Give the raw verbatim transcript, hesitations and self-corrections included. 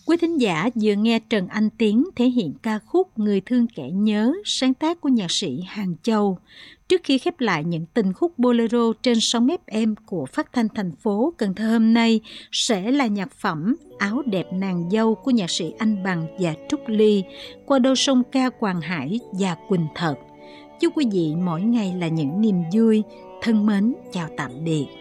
Quý thính giả vừa nghe Trần Anh Tiến thể hiện ca khúc Người thương kẻ nhớ, sáng tác của nhạc sĩ Hàng Châu. Trước khi khép lại những tình khúc bolero trên sóng ép em của phát thanh thành phố Cần Thơ hôm nay sẽ là nhạc phẩm Áo đẹp nàng dâu của nhạc sĩ Anh Bằng và Trúc Ly qua đôi song ca Quang Hải và Quỳnh Thật. Chúc quý vị mỗi ngày là những niềm vui. Thân mến chào tạm biệt.